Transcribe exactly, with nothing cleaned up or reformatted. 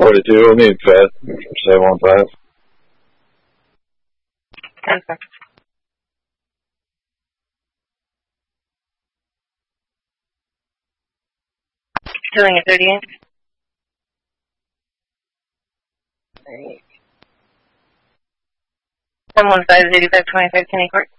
forty-two, we'll need Fed from seven one five. Answer. Doing at thirty-eight. seven one five is eighty-five twenty-five Kenny Court.